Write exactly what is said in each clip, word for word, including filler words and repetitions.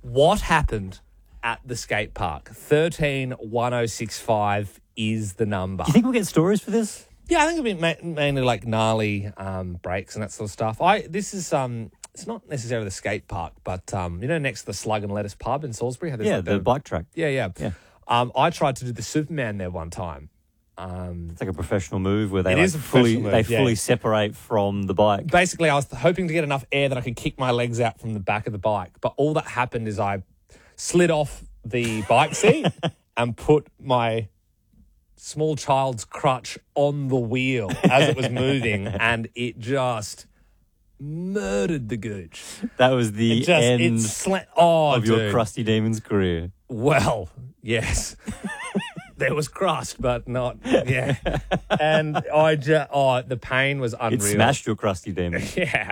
What happened at the skate park? thirteen one oh six five is the number. Do you think we'll get stories for this? Yeah, I think it'll be ma- mainly like gnarly um, breaks and that sort of stuff. I This is, um, it's not necessarily the skate park, but, um, you know, next to the Slug and Lettuce pub in Salisbury? How there's Yeah, like the bike track. Yeah, yeah. Yeah. Um, I tried to do the Superman there one time. Um, It's like a professional move where they It like is a fully professional they move, yeah. fully separate from the bike. basically, I was hoping to get enough air that I could kick my legs out from the back of the bike. But all that happened is I slid off the bike seat and put my small child's crutch on the wheel as it was moving, and it just murdered the gooch. That was the It just, end it sla- oh, of your dude. Crusty Demons career. Well, yes. There was crust, but not, yeah. And I just, oh, the pain was unreal. It smashed your Crusty Demon. Yeah.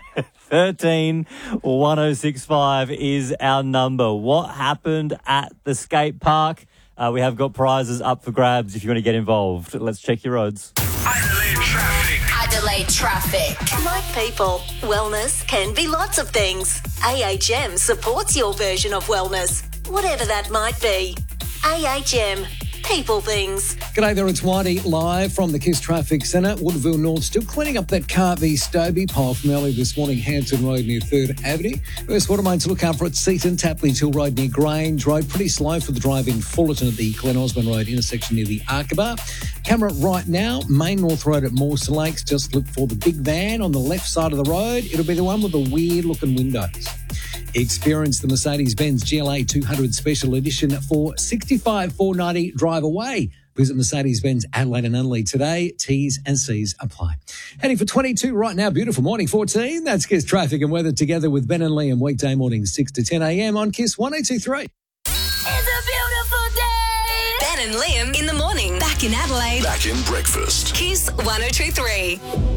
thirteen one oh six five is our number. What happened at the skate park? Uh, we have got prizes up for grabs if you want to get involved. Let's check your odds. Adelaide traffic. Adelaide traffic. Like people, wellness can be lots of things. A H M supports your version of wellness, whatever that might be. A H M, people things. G'day there, it's Whitey, live from the KISS Traffic Centre. Woodville North still cleaning up that car v Stobie pile from early this morning, Hampton Road near third Avenue. First water main to look out for at Seaton, Tapley Hill Road near Grange Road. Pretty slow for the drive in Fullerton at the Glen Osmond Road intersection near the Arkabar. Camera right now, Main North Road at Mawson Lakes. Just look for the big van on the left side of the road. It'll be the one with the weird looking windows. Experience the Mercedes-Benz G L A two hundred Special Edition for sixty-five thousand four hundred ninety dollars drive away. Visit Mercedes-Benz Adelaide and Unley today. T's and C's apply. Heading for twenty-two right now. Beautiful morning, fourteen. That's KISS Traffic and Weather together with Ben and Liam weekday mornings six to ten a.m. on KISS one oh two three. It's a beautiful day. Ben and Liam in the morning. Back in Adelaide. Back in breakfast. KISS one oh two three.